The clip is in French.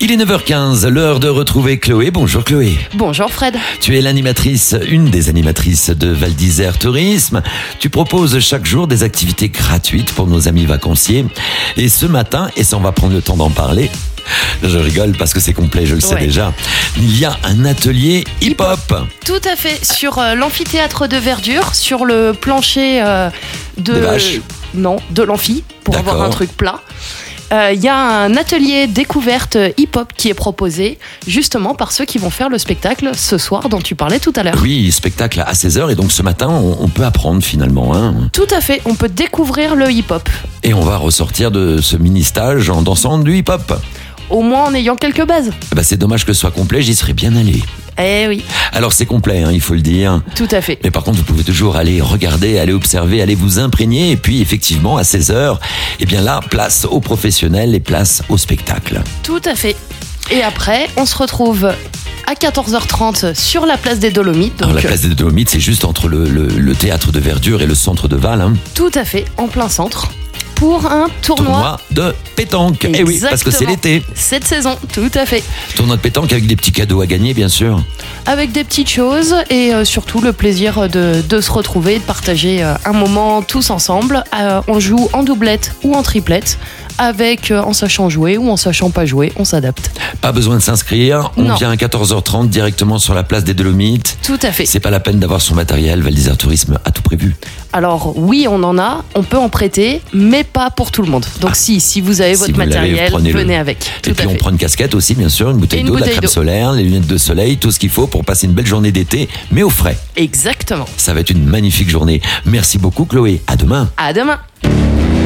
Il est 9h15, l'heure de retrouver Chloé. Bonjour Chloé. Bonjour Fred. Tu es une des animatrices de Val d'Isère Tourisme. Tu proposes chaque jour des activités gratuites pour nos amis vacanciers. Et ce matin, et ça on va prendre le temps d'en parler, je rigole parce que c'est complet, je le sais déjà, il y a un atelier hip-hop. Tout à fait, sur l'amphithéâtre de Verdure, sur le plancher Des vaches. de l'amphi, pour D'accord. avoir un truc plat. Il y a un atelier découverte hip-hop qui est proposé justement par ceux qui vont faire le spectacle ce soir dont tu parlais tout à l'heure. Oui, spectacle à 16h et donc ce matin on peut apprendre finalement. Tout à fait, on peut découvrir le hip-hop. Et on va ressortir de ce mini-stage en dansant du hip-hop. Au moins en ayant quelques bases. C'est dommage que ce soit complet, j'y serais bien allé. Eh oui, Alors c'est complet, il faut le dire. tout à fait. Mais par contre, vous pouvez toujours aller regarder, aller observer, aller vous imprégner. Et puis, effectivement, à 16h, là, place aux professionnels et place au spectacle. Tout à fait. Et après, on se retrouve à 14h30 sur la place des Dolomites. Alors, la place des Dolomites, c'est juste entre le théâtre de Verdure et le centre de Val. Tout à fait, en plein centre. Pour un tournoi de pétanque. Exactement. Eh oui, parce que c'est l'été. Cette saison, tout à fait. Tournoi de pétanque avec des petits cadeaux à gagner, bien sûr. Avec des petites choses et surtout le plaisir de se retrouver, de partager un moment tous ensemble. On joue en doublette ou en triplette, avec en sachant jouer ou en sachant pas jouer, on s'adapte. Pas besoin de s'inscrire. On Non. vient à 14h30 directement sur la place des Dolomites. Tout à fait. C'est pas la peine d'avoir son matériel. Val d'Isère Tourisme a tout prévu. Alors oui, on en a, on peut en prêter, mais pas pour tout le monde. Donc si vous avez Si votre vous l'avez, matériel, prenez-le. venez avec. Et Tout puis à on fait. prend une casquette aussi, bien sûr, une bouteille Et une d'eau, de la bouteille crème d'eau. solaire, les lunettes de soleil, tout ce qu'il faut pour passer une belle journée d'été, mais au frais. Exactement. Ça va être une magnifique journée. Merci beaucoup Chloé. À demain. À demain.